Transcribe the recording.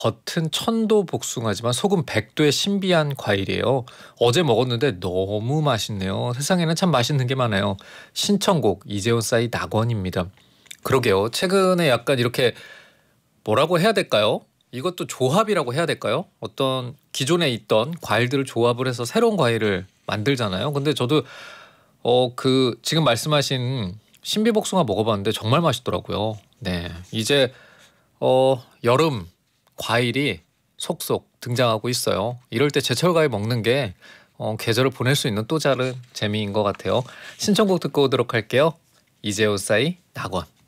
겉은 천도 복숭아지만 속은 백도의 신비한 과일이에요. 어제 먹었는데 너무 맛있네요. 세상에는 참 맛있는 게 많아요. 신청곡 이재훈 싸이 낙원입니다. 그러게요. 최근에 약간 이렇게 뭐라고 해야 될까요? 이것도 조합이라고 해야 될까요? 어떤 기존에 있던 과일들을 조합을 해서 새로운 과일을 만들잖아요. 근데 저도 지금 말씀하신 신비복숭아 먹어봤는데 정말 맛있더라고요. 네, 이제 여름 과일이 속속 등장하고 있어요. 이럴 때 제철 과일 먹는 게 계절을 보낼 수 있는 또 다른 재미인 것 같아요. 신청곡 듣고 오도록 할게요. 이재호 싸이 낙원.